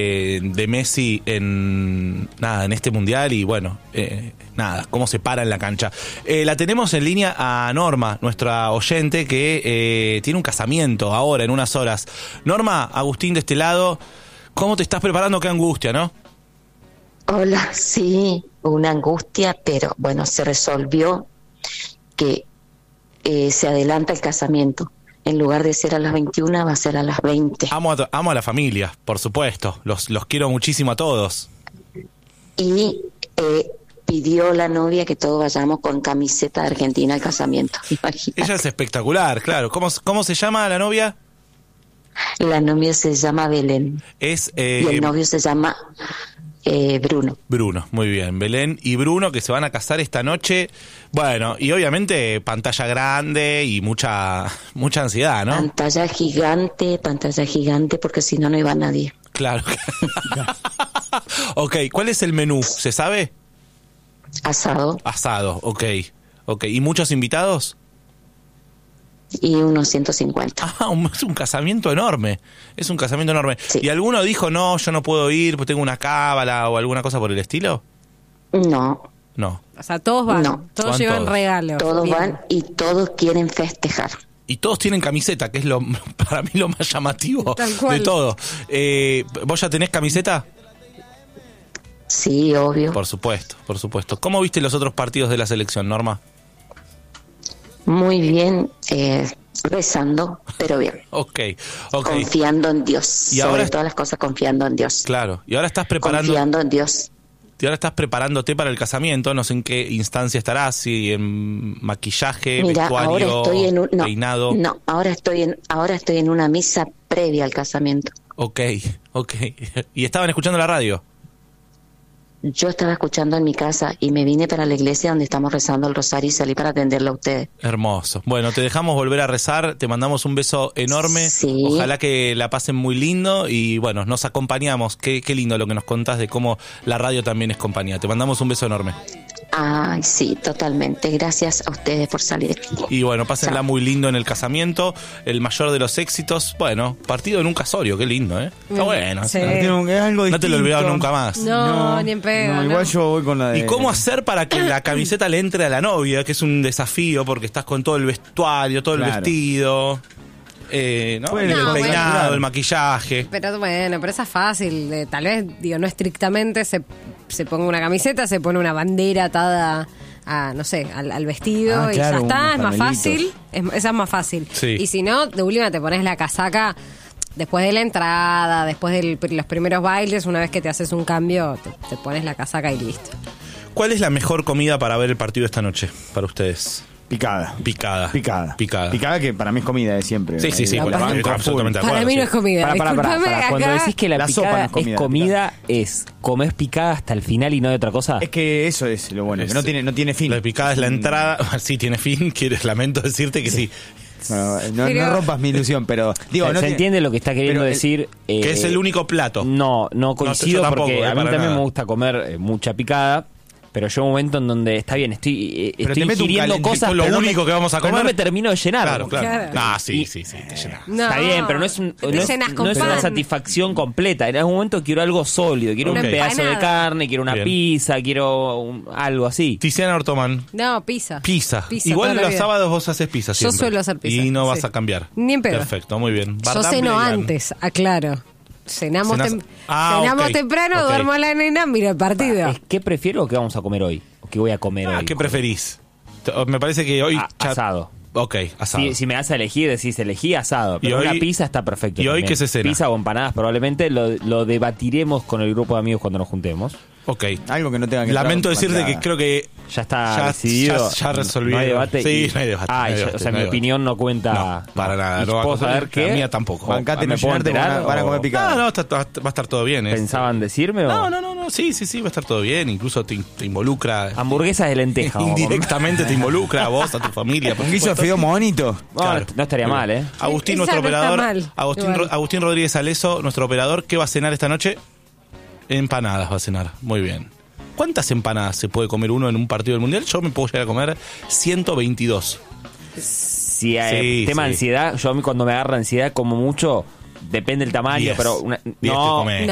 de Messi en este mundial y bueno, cómo se para en la cancha. La tenemos en línea a Norma, nuestra oyente, que tiene un casamiento ahora, en unas horas. Norma, Agustín de este lado, ¿cómo te estás preparando? Qué angustia, ¿no? Hola, sí, una angustia, pero bueno, se resolvió que se adelanta el casamiento. En lugar de ser a las 21, va a ser a las 20. Amo a la familia, por supuesto. Los quiero muchísimo a todos. Y pidió la novia que todos vayamos con camiseta de Argentina al casamiento. Imagínate. Ella es espectacular, claro. ¿Cómo se llama la novia? La novia se llama Belén. Y el novio se llama Bruno. Bruno, muy bien. Belén y Bruno, que se van a casar esta noche. Bueno, y obviamente pantalla grande y mucha ansiedad, ¿no? Pantalla gigante, porque si no, no iba nadie. Claro. Ok, ¿cuál es el menú? ¿Se sabe? Asado. Ok. ¿Y muchos invitados? Y unos 150. Es un casamiento enorme. Sí. ¿Y alguno dijo, no, yo no puedo ir, pues tengo una cábala o alguna cosa por el estilo? No. O sea, todos van. No. Todos llevan regalos. Todos van y todos quieren festejar. Y todos tienen camiseta, que es para mí lo más llamativo de todo. ¿Vos ya tenés camiseta? Sí, obvio. Por supuesto. ¿Cómo viste los otros partidos de la selección, Norma? Muy bien, rezando, pero bien. Ok. Confiando en Dios. Y sobre todas las cosas, confiando en Dios. Claro. Y ahora estás preparando. Confiando en Dios. Y ahora estás preparándote para el casamiento. No sé en qué instancia estarás, si en maquillaje, vestuario, peinado. No, ahora estoy en una misa previa al casamiento. Ok. ¿Y estaban escuchando la radio? Yo estaba escuchando en mi casa y me vine para la iglesia donde estamos rezando el rosario y salí para atenderlo a ustedes. Hermoso. Bueno, te dejamos volver a rezar, te mandamos un beso enorme. Sí. Ojalá que la pasen muy lindo y bueno, nos acompañamos. Qué lindo lo que nos contás de cómo la radio también es compañía. Te mandamos un beso enorme. Ay, sí, totalmente. Gracias a ustedes por salir. Y bueno, pásenla muy lindo en el casamiento, el mayor de los éxitos. Bueno, partido en un casorio, qué lindo, ¿eh? Está bueno. Sí. Es algo distinto. No te lo olvidado nunca más. No, ni en pedo. No, igual yo voy con la de... ¿Y cómo hacer para que la camiseta le entre a la novia? Que es un desafío porque estás con todo el vestuario, todo el vestido... ¿no? Bueno, el peinado, bueno. el maquillaje. Pero bueno, pero esa es fácil. Tal vez, no estrictamente se ponga una camiseta, se pone una bandera atada a, no sé, al vestido y claro, ya está, es más unos fácil. Esa es más fácil. Sí. Y si no, de última te pones la casaca después de la entrada, después de los primeros bailes, una vez que te haces un cambio, te pones la casaca y listo. ¿Cuál es la mejor comida para ver el partido esta noche para ustedes? Picada, que para mí es comida de siempre. Sí, Ahí, bueno, banco estoy full. absolutamente de acuerdo. Para mí no es comida. Para. Disculpame, Cuando acá- decís que la La sopa picada no es comida, ¿es comer picada hasta el final y no de otra cosa? Es que eso es lo bueno, que no tiene fin. La picada es la entrada. Sí, tiene fin. Lamento decirte que sí. Bueno, Pero- no rompas mi ilusión, pero digo, se entiende lo que está queriendo pero decir. Que es el único plato. No coincido yo tampoco, porque a mí para también nada. me gusta comer mucha picada. Pero llega un momento en donde está bien, estoy te meto un ingiriendo calentito, cosas, lo pero único que vamos a pero comer. no me termino de llenar. Claro. Claro. Ah, sí, te llenas. No, Está bien, pero no es te llenas con una pan. satisfacción completa. En algún momento quiero algo sólido, quiero Una un pedazo de empanada. carne, quiero una Bien. pizza, quiero algo así. Tiziana Ortomán. No, pizza. Pizza. Pizza Igual toda la los vida. sábados vos haces pizza siempre. suelo hacer pizza, Y no vas sí. a cambiar. Ni en pedo. Perfecto, muy bien. Yo Bardam ceno Bregan. antes, aclaro. Cenamos ok, temprano, ok. duermo a la nena, miro el partido. ¿Qué prefiero o qué vamos a comer hoy? ¿O qué voy a comer hoy? ¿Qué preferís? Me parece que hoy... Asado. Ok, asado. Si me das a elegir, decís elegí asado. Pero Y hoy- una pizza está perfecto. ¿y hoy también. qué se cena? Pizza o empanadas probablemente lo debatiremos con el grupo de amigos cuando nos juntemos. Ok. algo que no tenga que Lamento entrar decirte que maquillada. creo que Ya está decidido. ya resolví. No hay debate. Sí, no hay debate. Ah, no hay ya, debate, o sea, no hay mi debate. opinión no cuenta. No, para nada. ¿Y No va a puedo contar. saber qué? La mía tampoco. Bancate, ¿Me no puedo llenarte enterar van a o- comer picada. No, va a estar todo bien. ¿Pensaban decirme o...? No, sí, va a estar todo bien. Incluso te involucra. Hamburguesas de lenteja. vamos a comer. Indirectamente te involucra a vos, a tu familia. por Un guiso de supuesto. fideo bonito. No, Claro. no estaría mal, ¿eh? Agustín, Esa nuestro no está operador. mal, igual. Agustín Rodríguez Aleso, nuestro operador. ¿Qué va a cenar esta noche? Empanadas va a cenar. Muy bien. ¿Cuántas empanadas se puede comer uno en un partido del Mundial? Yo me puedo llegar a comer 122. Si Sí, tema sí. ansiedad, yo a mí cuando me agarra ansiedad como mucho, depende del tamaño, 10. pero 10 te no, comés.